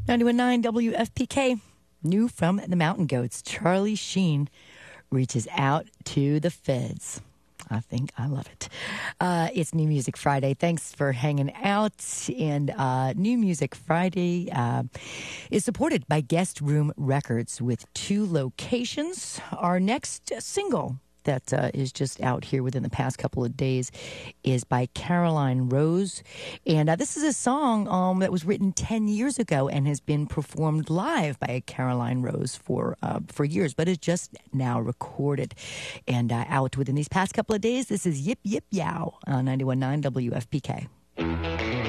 91.9 WFPK. New from the Mountain Goats, Charlie Sheen reaches out to the feds. I think I love it. It's New Music Friday. Thanks for hanging out. And New Music Friday is supported by Guest Room Records with 2 locations. Our next single that is just out here within the past couple of days is by Caroline Rose. And this is a song that was written 10 years ago and has been performed live by Caroline Rose for years, but is just now recorded and out within these past couple of days. This is Yip Yip Yow on 91.9 WFPK.